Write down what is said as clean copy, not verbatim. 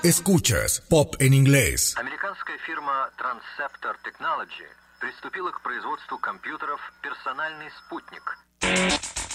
Escuchas Pop en Inglés. Американская фирма Transceptor Technology приступила к производству компьютеров «Персональный спутник».